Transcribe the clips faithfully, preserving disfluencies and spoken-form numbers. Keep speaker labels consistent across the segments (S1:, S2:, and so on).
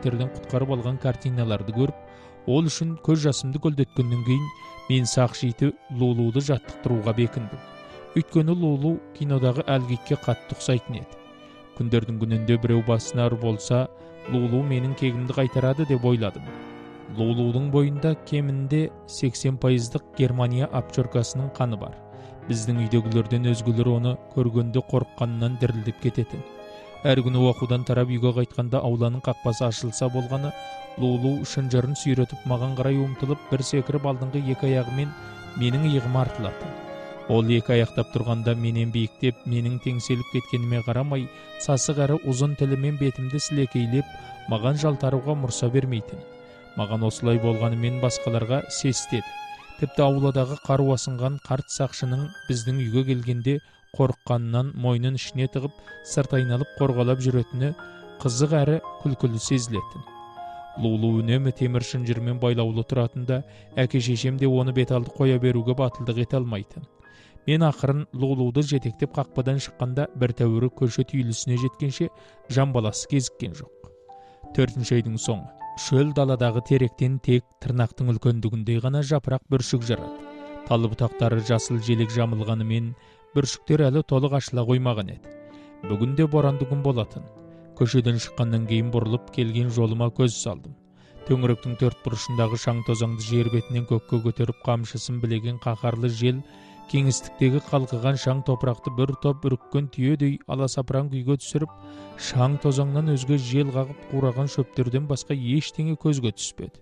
S1: қатерден құтқарып алған картиналарды көріп, ол үшін көз жасымды көлдеткеннен кейін мен сақшиты Лулуды жаттықтыруға бекіндім. Өйткені Лулу кинодағы әлгикке қатты ұқсайтын еді. Күндердің күнінде біреу басына ар болса, Лулу менің кегімді қайтарады деп ойладым. Лулудың бойында кемінде сексен пайыздық Германия апчоркасының қаны бар. Біздің үйдегілерден өзгелер оны көргенде қорыққанынан дірілдеп кететін. Әр күні оқудан тарап үйге қайтқанда ауланың қақпасы ашылса болғаны, Лулу шынжырын сүйретіп маған қарай ұмтылып, бір секіріп алдыңғы екі аяғымен менің иығыма артылатын. Ол екі аяқтап тұрғанда менен биіктеп, менің теңселіп кеткеніме қарамай, сасық әрі ұзын тілімен бетімді сілекейлеп, маған жалтаруға мұрса бермейтін. Маған осылай болғанымен басқаларға сестеді. Тіпті ауладағы қару асынған қарт сақшының біздің үйге келгенде қорыққанынан мойнын ішіне тығып, сырт айналып қорғалап жүретіні қызық әрі күлкілі сезілетін. Лулу үнемі темір шынжырмен байлаулы тұратында, әке шешем де оны беталды қоя беруге батылдық ете алмайтын. Мен ақырын Лулуды жетектеп қақпадан шыққанда бір тәуірі көше түйілісіне жеткенше жан баласы кезіккен жоқ. Төртінші айдың соңы. Шөл даладағы теректен тек тырнақтың үлкендігіндей ғана жапырақ бүршік жарады. Талы бұтақтары жасыл желек жамылғанымен, бүршіктер әлі толық ашыла қоймаған еді. Бүгінде боранды күн болатын. Көшеден шыққаннан кейін бұрылып келген жолыма көз салдым. Төңіректің төрт бұрышындағы шаң тозаңды жер бетінен көкке көтеріп қамшысын білеген қаһарлы жел, кеңістіктегі қалқыған шаң топырақты бір топ үріккен түйедей аласапыран күйге түсіріп, шаң тозаңнан өзге жел қағып қураған шөптерден басқа ештеңе көзге түспеді.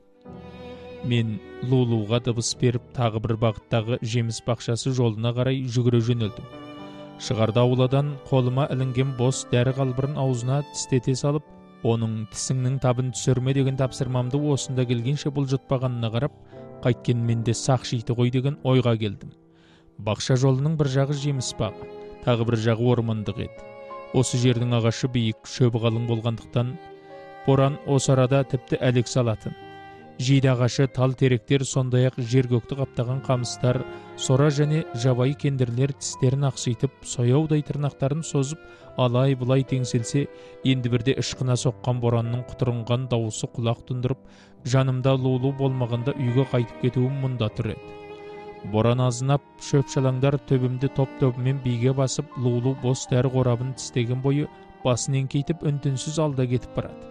S1: Мен Лулуға дыбыс беріп, тағы бір бағыттағы жеміс бақшасы жолына қарай жүгіре жөнелдім. Шығарда ауладан қолыма ілінген бос дәрі қалбырын аузына тістете салып, оның тісіңнің табын түсірме деген тапсырмамды осында келгенше бұлжытпағанына қарап, қайткенмен менде сақшиты ғой деген ойға келдім. Бақша жолының бір жағы жеміс бағы, тағы бір жағы ормандық еді. Осы жердің ағашы биік, шөбі қалың болғандықтан, боран осы арада тіпті әлек салатын. Жиді ағашы, тал теректер, сондай-ақ жер көкті қаптаған қамыстар, сора және жабайы кендірлер тістерін ақситып, сояудай тырнақтарын созып, алай-бұлай теңселсе, енді бірде ышқына соққан боранның құтырынған дауысы құлақ тұндырып, жанымда Лулу болмағанда үйге қайтып кетуім мұнда тұр еді. Боран азынап, шөп шалаңдар төбімді топ-тобымен биге басып, Лулу бос дәрі қорабын тістеген бойы басын еңкейтіп үн-түнсіз алда кетіп барады.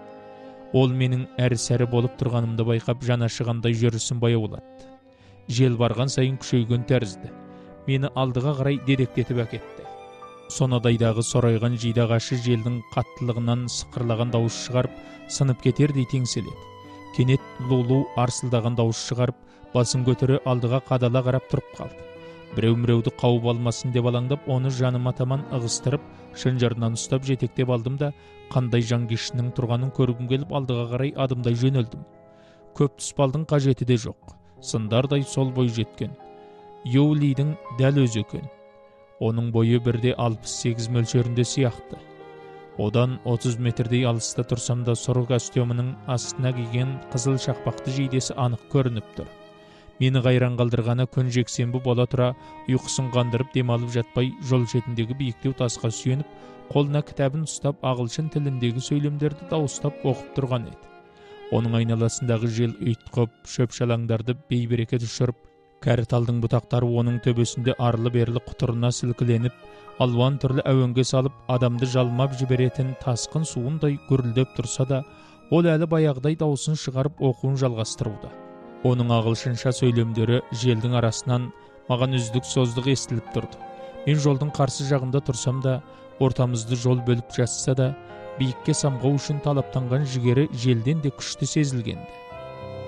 S1: Ол менің әрі-сәрі болып тұрғанымды байқап, жана шығандай жүрісін баяулатты. Жел барған сайын күшейген тәрізді. Мені алдыға қарай дедектетіп әкетті. Сонадайдағы сорайған жидағашы желдің қаттылығынан сықырлаған дауыс шығарып, сынып кетердей теңселеді. Кенет Лулу арсылдаған дауыс шығарып, басын көтере алдыға қадала қарап тұрып қалды. Біреу-міреуді қауып алмасын деп алаңдап, оны жаныма таман ығыстырып, шынжырынан ұстап жетектеп алдым да, қандай жанкештінің тұрғанын көргім келіп алдыға қарай адымдай жөнелдім. Көп тұспалдың қажеті де жоқ. Сындардай сол бой жеткен. Юлидің дәл өзі екен. Оның бойы бірде алпыс сегіз мөлшерінде сияқты. Одан отыз метрдей алыста тұрсам да сұры костюмінің астына киген қызыл шақпақты жейдесі анық көрініп тұр. Мені қайран қалдырғаны күн жексенбі бола тұра, ұйқысын қандырып демалып жатпай, жол шетіндегі биіктеу тасқа сүйеніп, қолына кітабын ұстап, ағылшын тіліндегі сөйлемдерді дауыстап оқып тұрған еді. Оның айналасындағы жел ұйтқып, шөп шалаңдарды бейбереке düşіріп, кәрі талдың бұтақтары оның төбесінде арлы-берлі құтырына сілкіленіп, алуан түрлі әуенге салып, адамды жалмап жіберетін тасқын суындай гүрілдеп тұрса да, ол әлі баяғыдай дауысын шығарып оқуын жалғастыруда. Оның ағылшынша сөйлемдері желдің арасынан маған үздік создық естіліп тұрды. Мен жолдың қарсы жағында тұрсам да, ортамызды жол бөліп жатса да, биікке самғау үшін талаптанған жігері желден де күшті сезілгенді.